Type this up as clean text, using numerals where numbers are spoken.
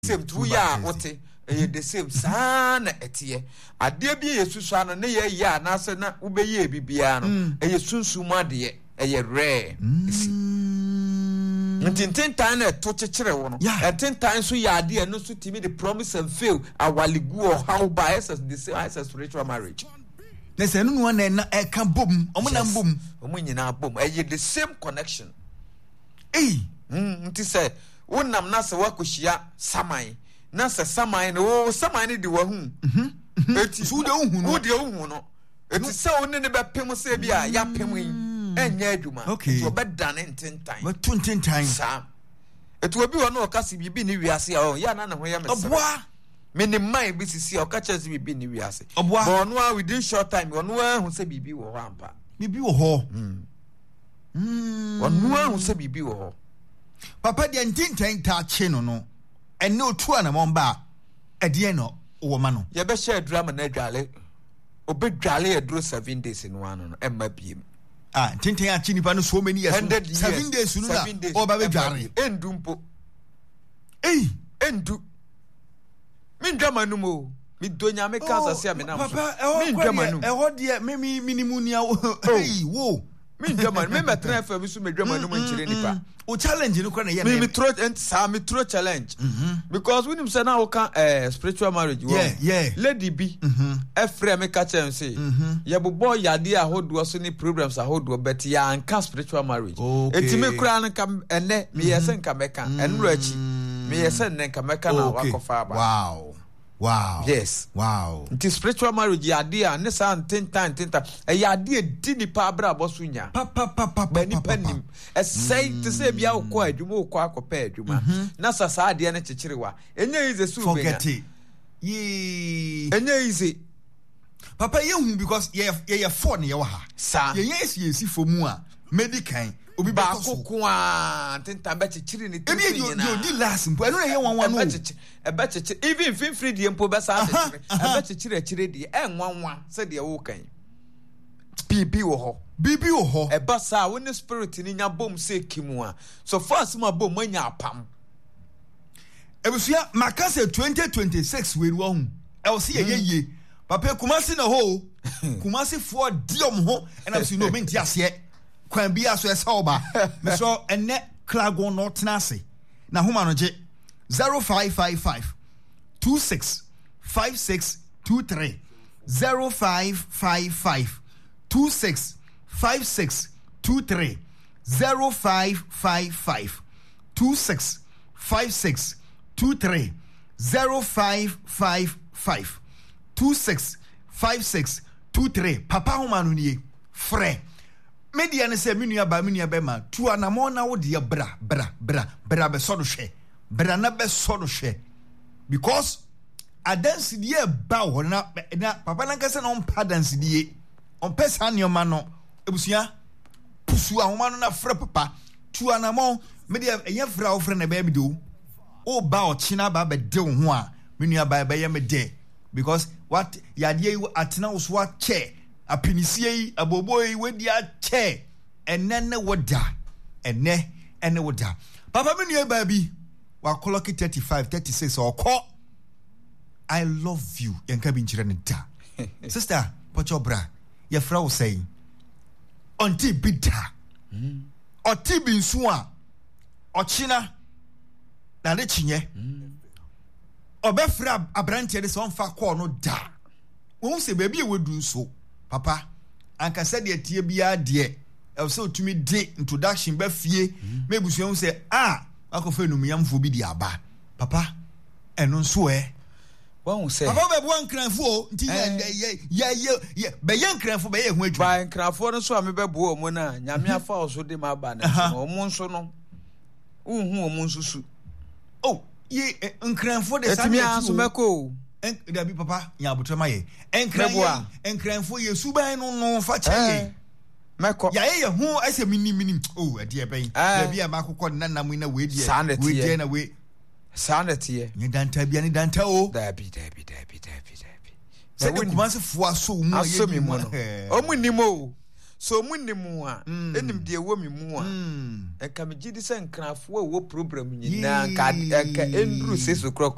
same to ya what the same sana etie ade bi yesusu ano ne ye ya na se na ubeye bibia no yesunsuma de ye rare ntintan na to chekere wo no ntintan so ya ade no so timi the promise and fail awaligu or how bias the same as spiritual marriage na se no no na e kan bom omo na bom omo nyina bom the same connection nti se wonam na se wakohia saman na se saman no saman di wa hu eti so de hu no wo de hu no eti se woni ne be pem se bia ya pem yi enya adwuma to be dane ntentan but ntentan sa eti obi wo no okase bibi ni wiase a ya na ho ya mese oboa minimai bi sisi o ka chese bibi ni wiase oboa but no a within short time ono a hu se bibi wo ho ampa bibi wo ho ono a hu se bibi wo ho papa de ntentan ta che no ene otu ana mo ba ade no wo ma no ye be share drama na dwale obedwale e duro 7 days no ano no emma biem ntentan a chi nipa no so many years 7 days no da o ba be dware endu mpo endu min drama no mo mi donya me kansa se me na mo min drama no e ho de me minimum nia wo min drama me metra fa bi so me drama no mo nchire nipa o challenge no kwa na ye me throw and me throw challenge because when him say now can spiritual marriage lady b efre me ka chen say ye bobo yade ahodo so ni programs ahodo bet ya anka spiritual marriage enti me kura no kam ene me yese nka meka enro achi me yese nka meka na wakofa ba wow yes wow nti spiritual marriage yade a ne sa ntentan yade di ni pa bra boso nya pa ni panim say to say bia ukọ adwuma ukọ akopa adwuma na sasa ade ne checherewa enye ize su be forget it enye ize papa ye hu because ye phone ye wa ha sa ye esi fomu a medical obi ba ko a ntentan be chechire ni ebi you di last mpo eno ye wanwan no ebe cheche even free die mpo be sa ebe chechire die enwanwa se de wo kan bibi wo ho eba sa woni spirit ni nya bom se kimu a so first ma bom anya apam ebusia makase 2026 we wo hu e wo se ye papa kumasi na ho kumasi for diom ho and I say no menti ase kwan bia so esa oba me so ene klago no tenase na homa no je 0555 26 56 23 0555 26 56 23 0555 26 56 23 0555 26 56 23 papa homa no nie frɛ media ne se menua be ma tu anamo na wo de bra be so do hwe bra na be so do hwe because adansi die ba wo na papa na kase na on pa dansi die on pesa nioma no ebusia pusu ahoma no na fra papa tu anamo media enye fra wo fra na be do o ba o china ba be de ho a menua ba ye me de because what yade atena wo so wa che apinisie yi aboboyi wedi ache ene woda ene woda papa me nua ba bi wa clock 35 36 okọ I love you yanka bi nchire ne da sister pocho bra ye fra wo say onti bida oti bi nsu a ochina na ne chinye obefra abrante de so mfa call no da won se baby e wedu nso papa anka said de tie bia de e so tumi de introduction ba fie mebusu hu se akofa enumyamfo bi di aba papa eno nso won se papa be bo ankranfo nti ye be ye ankranfo be ye hu adwu ba ankranfo no so a me be bo omo na nyame afa oso de ma ba na omo nso no uhu omo nsusu ye ankranfo de sa me aso meko da bi papa ya botrema ye enkranfo ye suban no fa chaye meko ya ye hu ase minim ade ben da bi ma akokọ nanam na we die na we sanete ni danta bia ni danta o da bi se de kuma se fo aso mu aso mi mu no o mu nimo so mu nimu a enim de wo mi mu a e ka me gidi se nkranfo wo program nyina ka endru se so krok